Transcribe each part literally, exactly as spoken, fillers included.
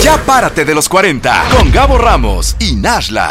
Ya párate de los cuarenta con Gabo Ramos y Nashla.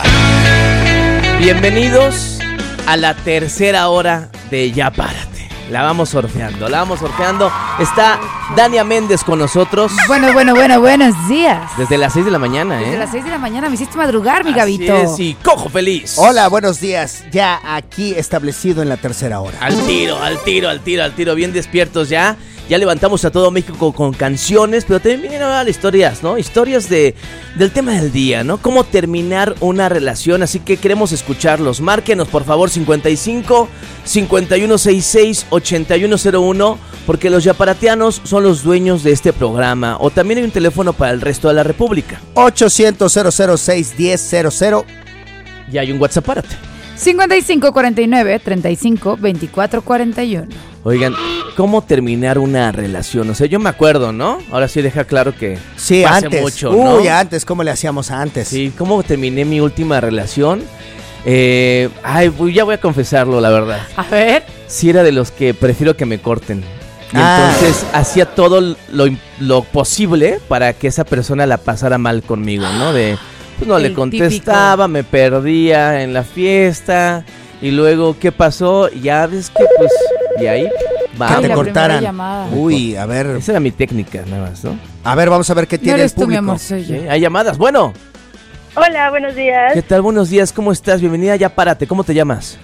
Bienvenidos a la tercera hora de Ya párate. La vamos sorteando, la vamos sorteando. Está Dania Méndez con nosotros. Bueno, bueno, bueno, buenos días. Desde las seis de la mañana, ¿eh? Desde las seis de la mañana me hiciste madrugar, mi Así Gabito. es, y Cojo Feliz. Hola, buenos días. Ya aquí establecido en la tercera hora. Al tiro, al tiro, al tiro, al tiro. Bien despiertos ya. Ya levantamos a todo México con, con canciones, pero también vienen ahora las historias, ¿no? Historias de, del tema del día, ¿no? Cómo terminar una relación, así que queremos escucharlos. Márquenos, por favor, cincuenta y cinco, cincuenta y uno sesenta y seis, ochenta y uno cero uno, porque los yaparatianos son los dueños de este programa. O también hay un teléfono para el resto de la república. ochocientos, cero cero seis, diez cero cero. Y hay un WhatsApp, párate. cincuenta y cinco cuarenta y nueve, treinta y cinco, veinticuatro cuarenta y uno. Oigan, ¿cómo terminar una relación? O sea, yo me acuerdo, ¿no? Ahora sí deja claro que Sí, fue hace antes. mucho, ¿no? Uy, antes, ¿cómo le hacíamos antes? Sí, ¿cómo terminé mi última relación? Eh, ay, pues ya voy a confesarlo, la verdad. A ver. Sí era de los que prefiero que me corten. Y Ah. entonces hacía todo lo, lo posible para que esa persona la pasara mal conmigo, ¿no? De, pues no El le contestaba, típico. me perdía en la fiesta. Y luego, ¿qué pasó? Ya ves que, pues, y ahí Que va. Ay, te la cortaran. primera llamada. Uy, a ver. Esa era mi técnica, nada más, ¿no? A ver, vamos a ver qué No tiene eres el tú, mi público. amor, soy yo. Sí, hay llamadas. Bueno, Hola, buenos días. ¿qué tal? Buenos días, ¿cómo estás? Bienvenida, ya párate. ¿Cómo te llamas?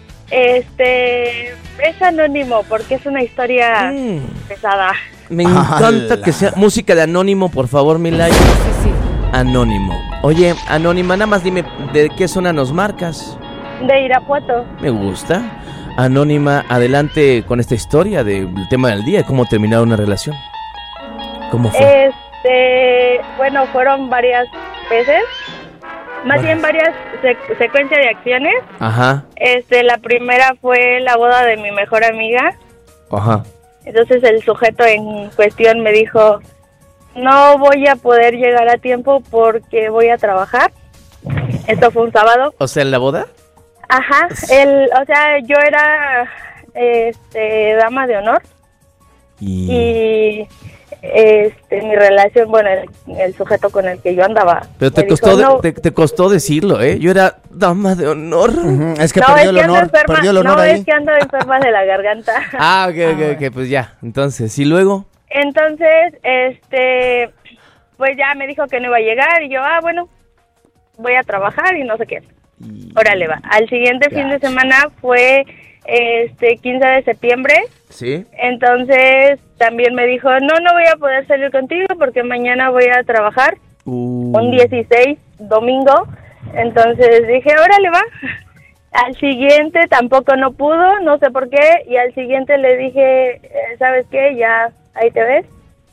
Este es anónimo porque es una historia Mm, pesada. me encanta ¡Hala! que sea música de Anónimo, por favor, Milay. Sí, sí. Anónimo. Oye, Anónima, nada más dime de qué zona nos marcas. De Irapuato. Me gusta. Anónima, adelante con esta historia del tema del día, cómo terminar una relación. ¿Cómo fue? Este, bueno, fueron varias veces, más Varias. bien varias sec- secuencias de acciones. Ajá, Este, la primera fue la boda de mi mejor amiga. ajá. Entonces el sujeto en cuestión me dijo, no voy a poder llegar a tiempo porque voy a trabajar. Esto fue un sábado. O sea, ¿en la boda? Ajá, el, o sea, yo era este dama de honor Y... y este mi relación, bueno, el, el sujeto con el que yo andaba. Pero te me costó, dijo, de- no, te, te costó decirlo, ¿eh? Yo era dama de honor. Ujú, Es que no, perdió es el que ando honor. enferma, Perdió el honor no, ahí. es que ando enferma de la garganta. Ah, ok, ok, Ah. ok, pues ya. Entonces, ¿y luego? Entonces, este, pues ya me dijo que no iba a llegar y yo, ah, bueno, voy a trabajar y no sé qué. Órale, va. Al siguiente fin de semana fue este quince de septiembre. ¿Sí? Entonces también me dijo, no, no voy a poder salir contigo porque mañana voy a trabajar, Uh, un dieciséis, domingo. Entonces dije, órale, va. Al siguiente tampoco no pudo, no sé por qué. Y al siguiente le dije, eh, ¿sabes qué? Ya, ahí te ves.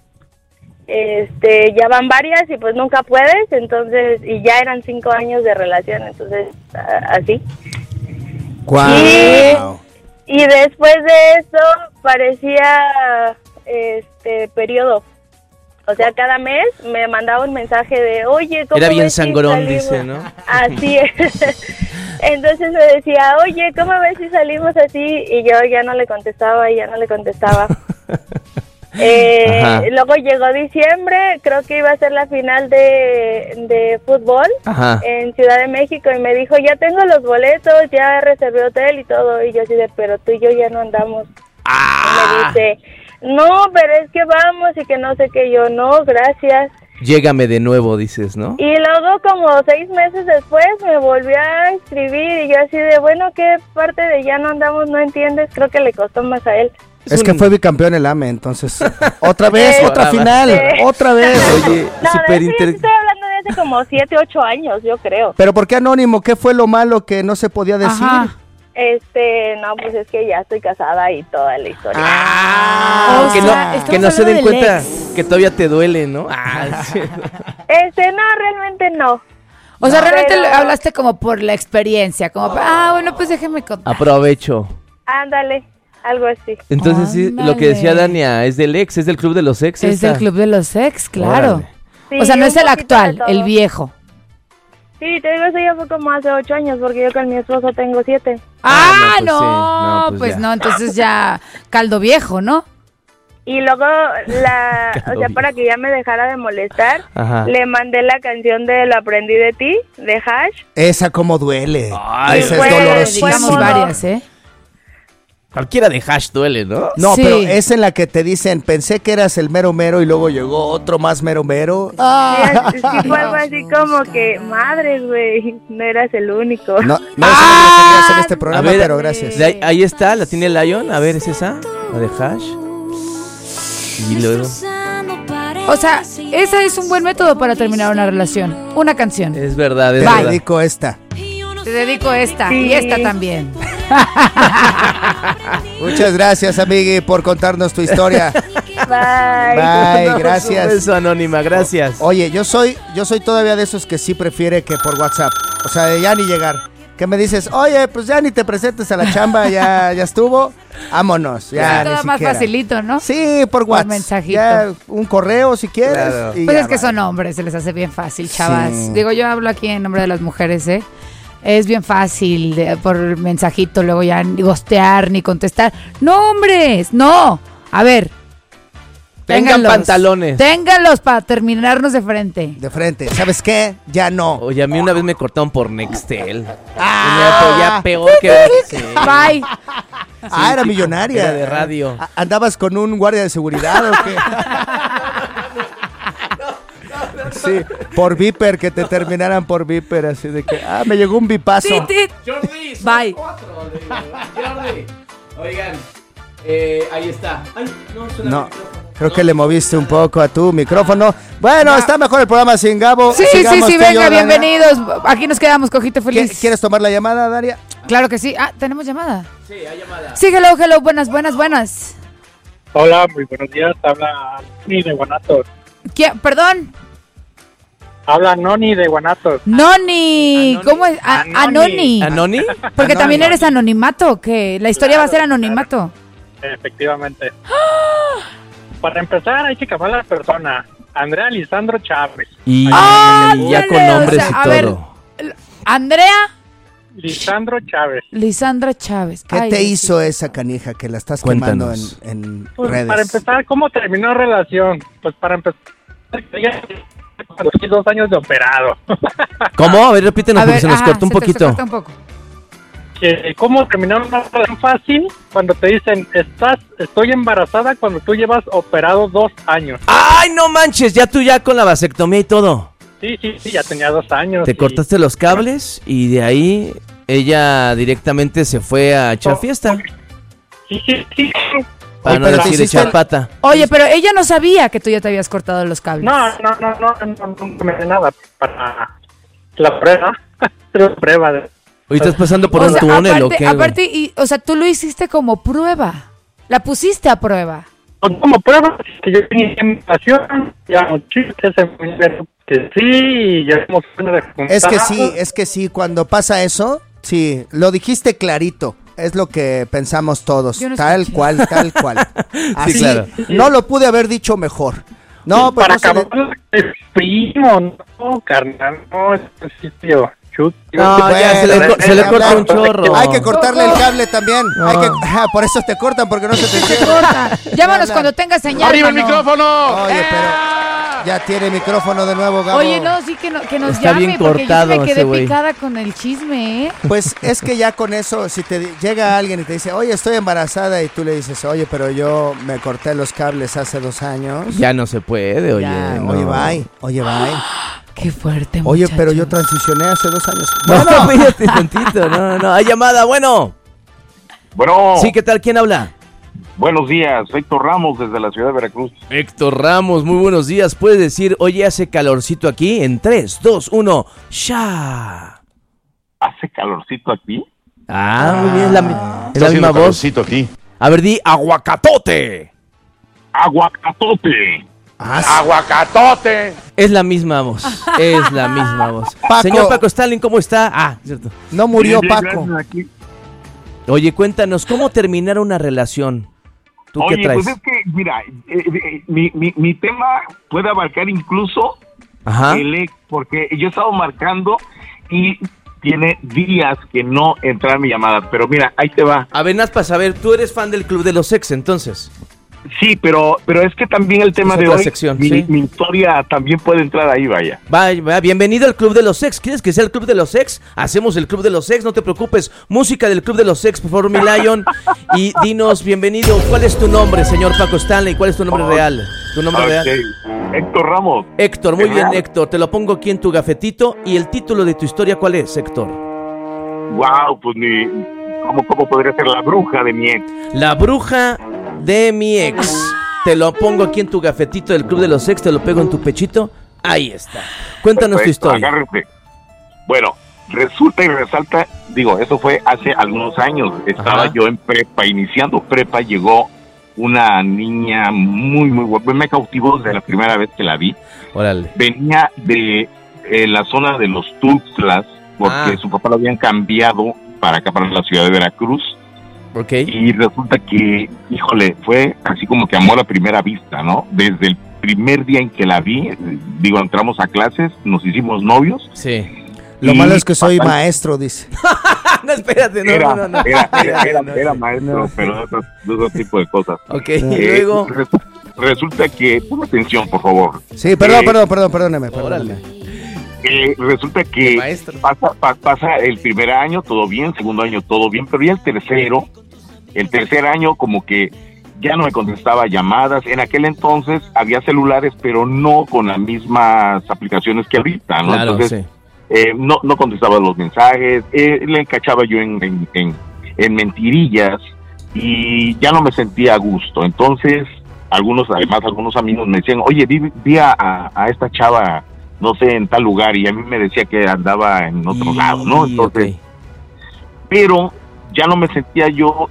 Este, ya van varias y pues nunca puedes. Entonces, y ya eran cinco años de relación, entonces, a- así. Guau. Y después de eso parecía este periodo. O sea, cada mes me mandaba un mensaje de, oye, ¿cómo Era bien ves si sangrón, salimos? dice, ¿no? Así es. Entonces me decía, oye, ¿cómo ves si salimos así? Y yo ya no le contestaba y ya no le contestaba. Eh, Ajá. luego llegó diciembre, creo que iba a ser la final de, de fútbol Ajá. en Ciudad de México y me dijo, ya tengo los boletos, ya reservé hotel y todo. Y yo así de, pero tú y yo ya no andamos. Ah, Y me dice, no, pero es que vamos y que no sé qué. Yo, no, gracias. llégame de nuevo, dices, ¿no? Y luego como seis meses después me volvió a escribir y yo así de, bueno, ¿qué parte de ya no andamos no entiendes? Creo que le costó más a él. Es que un- fue bicampeón el A M E, entonces. Otra vez, Eh, otra final. sí. Otra vez. Oye, No, súper de eso ya inter... te estoy hablando de hace como siete, ocho años, yo creo. Pero ¿por qué anónimo? ¿Qué fue lo malo que no se podía decir? Ajá. Este, no, pues es que ya estoy casada y toda la historia. Ah, O que sea, no, estamos que no se den hablando del cuenta ex. que todavía te duele, ¿no? Ah, sí. Este, no, realmente no. O sea, No, realmente pero- lo- hablaste como por la experiencia, como, ah, bueno, pues déjeme contar. Aprovecho. Ándale, algo así. Entonces, sí, lo que decía Dania, es del ex, es del club de los ex. Es esta. del club de los ex, claro. Órale. Sí, O sea, no un es el poquito de actual, todo. el viejo. Sí, te digo, eso ya fue como hace ocho años, porque yo con mi esposo tengo siete. Ah, Ah, no, pues no, sí, no, pues, pues no, ya. entonces ya caldo viejo, ¿no? Y luego, la, o sea, para que ya me dejara de molestar, Ajá. le mandé la canción de Lo aprendí de ti, de Hash. Esa como duele. Ay, Esa fue- es fue dolorosísima. Digamos modo- varias, ¿eh? Cualquiera de Hash duele, ¿no? No, Sí. pero es en la que te dicen, pensé que eras el mero mero y luego llegó otro más mero mero. Sí, Ah. es- sí fue algo así como que, madre, güey, no eras el único. No, no, eso no lo querías en este A programa, ver, pero gracias. de ahí, ahí está, la tiene Lion. A ver, ¿es esa? La de Hash. Y luego. O sea, ese es un buen método para terminar una relación. Una canción. Es verdad, es Te verdad. dedico esta. Te dedico esta Sí. y esta también. Muchas gracias, amigui, por contarnos tu historia. Bye. Bye, Un gracias. beso, Anónima, gracias. Oye, yo soy, yo soy todavía de esos que sí prefiere que por WhatsApp. O sea, de ya ni llegar. Que me dices, oye, pues ya ni te presentes a la chamba, ya, ya estuvo. Vámonos, ya Todo ni más siquiera. facilito, ¿no? Sí, por WhatsApp. mensajito. Ya, un correo si quieres. Claro. y Pues ya es que va. son hombres, se les hace bien fácil, chavas. Sí. Digo, yo hablo aquí en nombre de las mujeres, ¿eh? Es bien fácil de- por mensajito, luego ya ni gostear ni contestar. No, hombres, no. A ver. Tengan ténganlos. pantalones. Ténganlos para terminarnos de frente. De frente. ¿Sabes qué? Ya no. Oye, a mí una vez me cortaron por Nextel. Ah. Ya peor que... Sí. Bye. Ah, era millonaria. Era de radio. A- ¿Andabas con un guardia de seguridad o qué? Sí, por Viper, que te terminaran por Viper, así de que, ah, me llegó un bipazo. Tit, tit. Jordi, son Bye. cuatro de Jordi. Oigan, eh, ahí está. Ay, no, suena No, el micrófono. creo que le moviste un poco a tu micrófono. Bueno, está mejor el programa sin Gabo. Sí, sí, Sigamos sí, tú y yo, venga, Dania. bienvenidos. Aquí nos quedamos, cojito ¿Qui- feliz. ¿Quieres tomar la llamada, Daria? Claro que sí. Ah, tenemos llamada. Sí, hay llamada. Sí, hello, hello, buenas, buenas, buenas. Hola, muy buenos días. Habla Noni de Guanatos. ¿Quién? Perdón. Habla Noni de Guanatos. Noni, Anoni. ¿cómo es? A- Anoni. Anoni. ¿Anoni? Porque Anoni. también eres anonimato, que la historia va a ser anonimato. Efectivamente. Para empezar, hay que cambiar la persona. Andrea Lisandro Chávez. Y Ah, ya con ándale, o nombres sea, y a ver. todo. Andrea Lisandro Chávez. Lisandra Chávez. ¿Qué Ay, te Dios, hizo esa canija que la estás Cuéntanos. quemando en, en Pues, redes? para empezar, ¿cómo terminó la relación? Pues para empezar, ella cuando fui dos años de operado. ¿Cómo? A ver, repítenos A porque ver, se nos ajá, cortó un se te- se poquito. corta un poco. Que ¿Cómo terminó una relación fácil cuando te dicen, estás, estoy embarazada cuando tú llevas operado dos años? ¡Ay, no manches! Ya tú ya con la vasectomía y todo. Sí, sí, sí, ya tenía dos años. Te y- cortaste los cables y de ahí ella directamente se fue a echar fiesta. Sí, sí, sí. Para Oye, no pero te decir hiciste echar el- pata. Oye, pero ella no sabía que tú ya te habías cortado los cables. No, no, no, no, no, nunca me di nada para la prueba. La prueba de... Hoy estás pasando por O un sea, túnel o aparte, qué, güey? aparte y, o sea, tú lo hiciste como prueba. La pusiste a prueba. Como prueba, que yo tenía invitación, ya muchachos, se me dijeron que sí, y ya hemos de juntar. Es que sí, es que sí, cuando pasa eso, sí, lo dijiste clarito. Es lo que pensamos todos, Yo no tal escuché. cual, tal cual. Así, claro. no lo pude haber dicho mejor. No, pues para no se le- acabar el primo, no, carnal, no, es principio. Chut, No, Bueno, ya se le, co- se le ya corta hablar. un chorro. Hay que cortarle el cable también. No. Hay que, ajá, por eso te cortan, porque no se te cierra. Corta. Llámanos habla. cuando tengas señal. ¡Arriba el mano. micrófono! Oye, pero ya tiene micrófono de nuevo, Gabo. Oye, no, sí que, no, que nos Está llame, bien porque yo sí cortado me ese quedé güey. picada con el chisme, ¿eh? Pues es que ya con eso, si te di- llega alguien y te dice, oye, estoy embarazada, y tú le dices, oye, pero yo me corté los cables hace dos años. Ya no se puede, oye. Ya, no. Oye, bye, oye, bye. Qué fuerte, Oye, muchacho. pero yo transicioné hace dos años. No, espérate tantito, no, no, hay llamada, bueno. Bueno, Sí, ¿qué tal? ¿Quién habla? buenos días, Héctor Ramos desde la ciudad de Veracruz. Héctor Ramos, muy buenos días. Puedes decir, oye, hace calorcito aquí en tres, dos, uno, ¡ya! ¿Hace calorcito aquí? Ah, muy bien, la, mi- es Está la haciendo misma voz. calorcito aquí. A ver, di aguacatote. ¡Aguacatote! ¡Aguacatote! Es la misma voz, es la misma voz. Paco. Señor Paco Stalin, ¿cómo está? Ah, cierto. No murió Bien, bien, Paco. gracias, aquí. Oye, cuéntanos, ¿cómo terminar una relación? ¿Tú Oye, qué traes? pues es que, mira, eh, eh, mi, mi, mi tema puede abarcar incluso Ajá. el ex, porque yo he estado marcando y tiene días que no entra mi llamada. Pero mira, ahí te va. A ver, Nas, para saber, tú eres fan del Club de los Ex, entonces. Sí, pero pero es que también el tema Es de otra hoy, sección, mi, sí. mi historia también puede entrar ahí, vaya. Va, va, bienvenido al Club de los Ex. ¿Quieres que sea el Club de los Ex? Hacemos el Club de los Ex, no te preocupes. Música del Club de los Ex, por favor, mi Lion. Y dinos, bienvenido, ¿cuál es tu nombre, señor Paco Stanley? ¿Cuál es tu nombre Oh, real? ¿Tu nombre Ok. real? Héctor Ramos. Héctor, muy ¿Es bien, real? Héctor. Te lo pongo aquí en tu gafetito. ¿Y el título de tu historia cuál es, Héctor? Wow, pues ni cómo cómo podría ser la bruja de mi ex. La bruja de mi ex. Te lo pongo aquí en tu gafetito del Club de los Ex, te lo pego en tu pechito. Ahí está. Cuéntanos tu Perfecto, historia. agárrate. Bueno, resulta y resalta, digo, eso fue hace algunos años. Estaba Ajá. yo en prepa, iniciando prepa, llegó una niña muy, muy guapa. Me cautivó desde la primera vez que la vi. Órale. Venía de eh, la zona de los Tuxtlas, porque Ah. su papá lo habían cambiado para acá, para la ciudad de Veracruz. Ok. Y resulta que, híjole, fue así como que amor a primera vista, ¿no? Desde el primer día en que la vi, eh, digo, entramos a clases, nos hicimos novios. Sí. Lo y malo es que soy pasando- maestro, dice. no, espérate, no, Era, no, no. no. era, era, era, No, era sí. maestro, No. pero de otros, de otro tipo de cosas. Ok, Eh, y luego. resu- resulta que, pon atención, por favor. Sí, perdón, Eh, perdón, perdón, perdóneme, Órale. perdóneme. Eh, resulta que Maestro. pasa, pa- pasa el primer año, todo bien, segundo año, todo bien, pero ya el tercero, el tercer año como que ya no me contestaba llamadas. En aquel entonces había celulares, pero no con las mismas aplicaciones que ahorita, ¿no? Claro, entonces, sí. eh, no, no contestaba los mensajes, eh, le encachaba yo en, en, en, en mentirillas y ya no me sentía a gusto. Entonces, algunos, además, algunos amigos me decían, oye, vi, vi a, a- a esta chava, no sé, en tal lugar, y a mí me decía que andaba en otro Y- lado, ¿no? Entonces, ok. pero ya no me sentía yo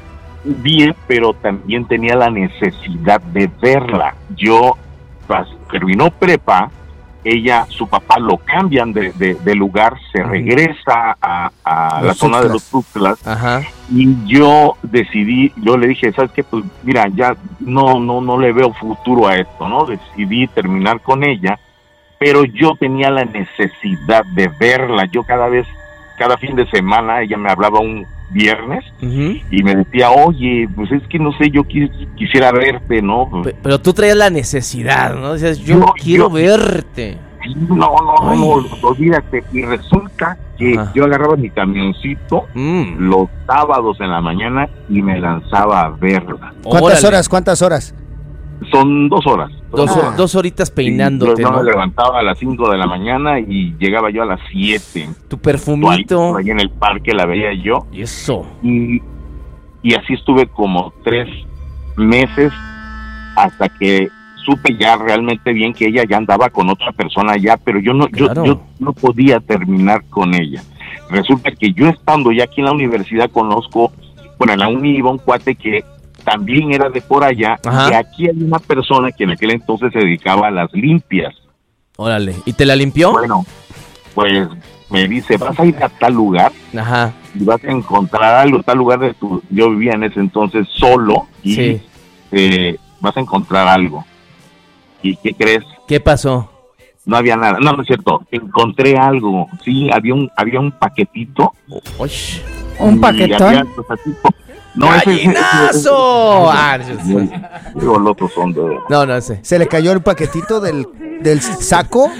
bien, pero también tenía la necesidad de verla. Yo pas- terminó prepa, ella, su papá lo cambian de, de- de lugar, se Ujú. regresa a, a la Los zona de Tuxtlas. los Tuxtlas, Ajá. y yo decidí, yo le dije, ¿sabes qué? Pues mira, ya no, no, no le veo futuro a esto, ¿no? Decidí terminar con ella, pero yo tenía la necesidad de verla. Yo cada vez, cada fin de semana, ella me hablaba un viernes Ujú. y me decía, oye, pues es que no sé, yo quis- quisiera verte, ¿no? Pe- Pero tú traías la necesidad, ¿no? Decías, yo Yo- quiero yo- verte. Sí, no, no, Ay. no, no, olvídate. Y resulta que Ajá. yo agarraba mi camioncito Mm. los sábados en la mañana y me lanzaba a verla. ¿Cuántas Órale. horas? ¿Cuántas horas? Son dos horas. Dos, Ah. dos horitas Sí, peinándote, yo ¿no? me levantaba a las cinco de la mañana y llegaba yo a las siete. Tu Ahí, perfumito. ahí en el parque la veía yo. Y eso. Y, y así estuve como tres meses hasta que supe ya realmente bien que ella ya andaba con otra persona ya, pero yo no, Claro. yo, yo no podía terminar con ella. Resulta que yo estando ya aquí en la universidad conozco, bueno, en la uni iba un cuate que también era de por allá, Ajá. y aquí hay una persona que en aquel entonces se dedicaba a las limpias. Órale. ¿Y te la limpió? Bueno, pues me dice, vas a ir a tal lugar Ajá. y vas a encontrar algo, tal lugar de tu, yo vivía en ese entonces solo y Sí. eh, vas a encontrar algo. ¿Y qué crees? ¿Qué pasó? No había nada. No, no es cierto. Encontré algo. Sí, había un había un paquetito. Uy. ¿Un y paquetón? había, pues, así, no, ese- ese- ese- ¡Gallinazo! Ah, no, ese- Digo, los otros son de... no, no sé. ¿Se le cayó el paquetito del, del saco?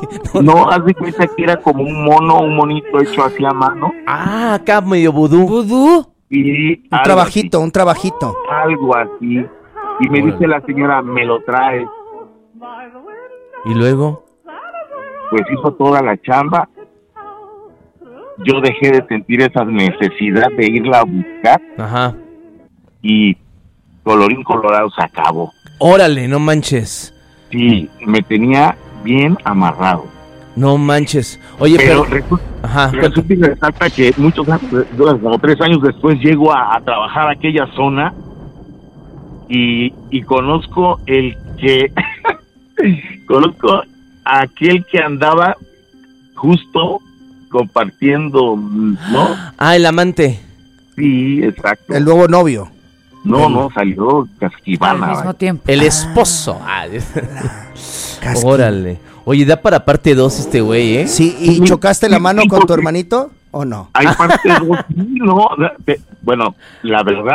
No, haz de cuenta que era como un mono, un monito hecho así a mano. Ah, acá medio vudú. ¿Vudú? Y Un algo trabajito, un trabajito. así, algo así. Y me Órale. dice la señora, me lo trae. ¿Y luego? Pues hizo toda la chamba. Yo dejé de sentir esa necesidad de irla a buscar Ajá. y colorín colorado se acabó. Órale, no manches. Sí, me tenía bien amarrado. No manches. Oye, Pero pero... resulta, Ajá. resulta y resalta que muchos años, como tres años después, llego a, a trabajar a aquella zona y, y conozco el que... conozco a aquel que andaba justo compartiendo, ¿no? Ah, el amante. Sí, exacto. El nuevo novio. No, no, salió Al casquivana. mismo vaya. tiempo. El esposo. Ah, Casqui. órale. Oye, da para parte dos este güey, ¿eh? Sí, ¿y chocaste la mano con tu hermanito o no? Hay parte dos, sí, no, de- bueno, la verdad,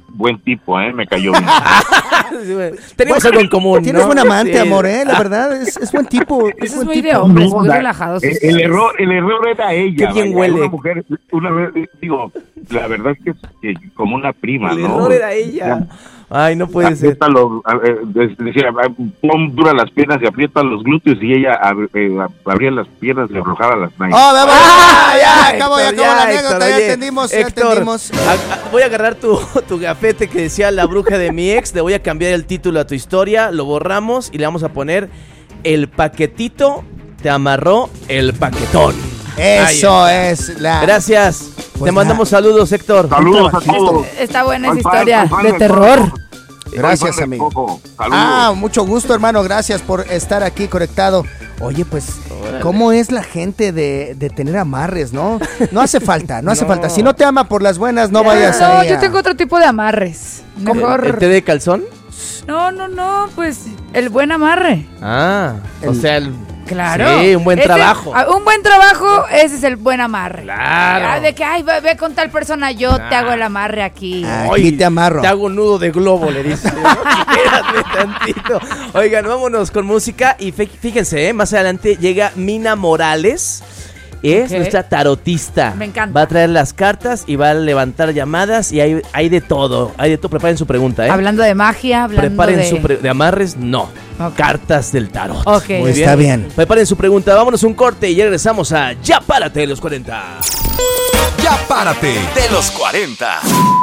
buen tipo, ¿eh? Me cayó bien. Tenemos algo en común, Tienes ¿no? buen amante, Sí. amor, ¿eh? La verdad, es, es buen tipo. Es Eso es buen muy tipo. de hombres, No, muy la- relajados. El, el error, el error era ella. Qué bien vaya, huele. Una mujer, una vez, digo, la verdad es que es que como una prima, El ¿no? error era ella. Ay, no puede ser. Aprieta los, a- eh, des- decía, ah, pon dura las piernas y aprieta los glúteos y ella ab- eh, ab- abría las piernas y aflojaba las nalgas. ¡Oh, vamos! Ah, ya, acabó, ya Héctor, acabó la ya, anécdota, Héctor, ya oye, entendimos, ya Héctor, entendimos. a- a- voy a agarrar tu, tu gafete que decía La bruja de mi ex, le voy a cambiar el título a tu historia, lo borramos y le vamos a poner El paquetito te amarró el paquetón. Eso Ahí está. es la... Gracias. Pues Te mandamos saludos, Héctor. Saludos a todos. Está buena esa Soy fan, historia soy fan de del terror. Coco. Gracias, Soy fan del amigo. Coco. Saludos. Ah, mucho gusto, hermano. Gracias por estar aquí conectado. Oye, pues, ¿cómo es la gente de, de tener amarres, no? No hace falta, no hace No. falta. Si no te ama por las buenas, no vayas No, ahí a- yo tengo otro tipo de amarres. Mejor. ¿El té de calzón? No, no, no, pues el buen amarre. Ah, o El- sea, el... Claro. Sí, un buen Ese- trabajo. ah, un buen trabajo, ese es el buen amarre. Claro. Ah, de que, ay, ve, ve con tal persona, yo te hago el amarre aquí. Aquí Ay, te amarro. Te hago un nudo de globo, le dice. ¿no? Espérate tantito. Oigan, vámonos con música. Y fí- fíjense, ¿eh? Más adelante llega Mina Morales. Es Ok. nuestra tarotista. Me encanta. Va a traer las cartas y va a levantar llamadas. Y hay, hay de todo. Hay de todo. Preparen su pregunta, ¿eh? Hablando de magia, hablando Preparen de... su pre- de amarres, no. Ok. Cartas del tarot. Ok. Muy Está bien. Preparen su pregunta. Vámonos a un corte y ya regresamos a Ya Párate de los cuarenta. Ya párate de los cuarenta.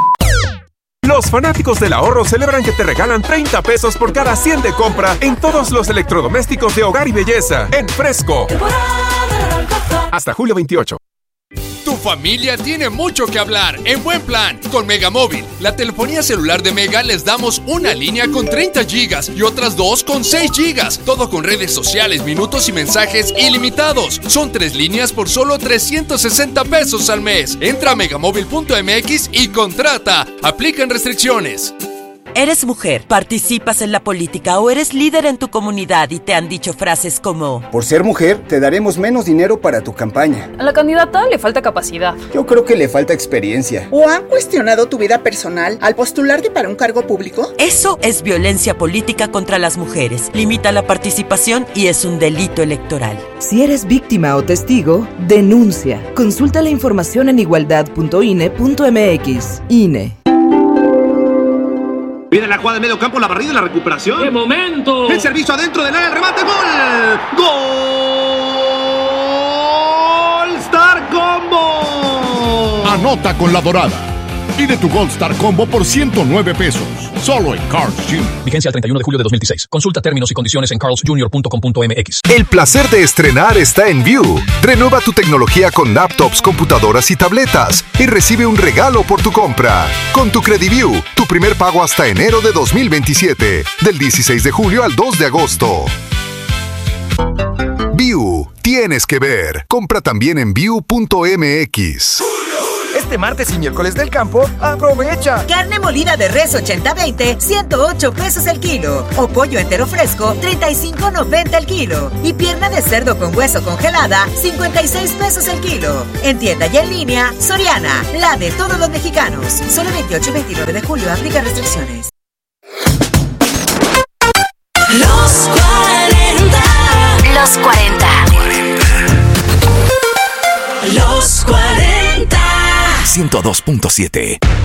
Los fanáticos del ahorro celebran que te regalan treinta pesos por cada cien de compra en todos los electrodomésticos de hogar y belleza en Fresco. Hasta julio veintiocho. Tu familia tiene mucho que hablar en Buen Plan con Megamóvil. La telefonía celular de Mega les damos una línea con treinta gigas y otras dos con seis gigas. Todo con redes sociales, minutos y mensajes ilimitados. Son tres líneas por solo trescientos sesenta pesos al mes. Entra a megamóvil punto m x y contrata. Aplican restricciones. Eres mujer, participas en la política o eres líder en tu comunidad y te han dicho frases como: por ser mujer, te daremos menos dinero para tu campaña. A la candidata le falta capacidad. Yo creo que le falta experiencia. ¿O han cuestionado tu vida personal al postularte para un cargo público? Eso es violencia política contra las mujeres. Limita la participación y es un delito electoral. Si eres víctima o testigo, denuncia. Consulta la información en igualdad punto i n e punto m x. I N E. Viene la jugada de medio campo, la barrida y la recuperación. ¡Qué momento! El servicio adentro del área, el remate, ¡gol! ¡Gol! ¡Star Combo! Anota con la dorada. Pide tu Gold Star Combo por ciento nueve pesos. Solo en Carl's junior Vigencia al treinta y uno de julio de dos mil dieciséis. Consulta términos y condiciones en carls junior punto com punto m x. El placer de estrenar está en View. Renueva tu tecnología con laptops, computadoras y tabletas y recibe un regalo por tu compra. Con tu CrediView, tu primer pago hasta enero de dos mil veintisiete. Del dieciséis de julio al dos de agosto. View. Tienes que ver. Compra también en view punto m x. Este martes y miércoles del campo, aprovecha. Carne molida de res ochenta veinte, ciento ocho pesos el kilo. O pollo entero fresco, treinta y cinco noventa el kilo. Y pierna de cerdo con hueso congelada, cincuenta y seis pesos el kilo. En tienda y en línea, Soriana, la de todos los mexicanos. Solo veintiocho y veintinueve de julio, aplica restricciones. Los cuarenta. Los cuarenta. Los cuarenta. ciento dos punto siete.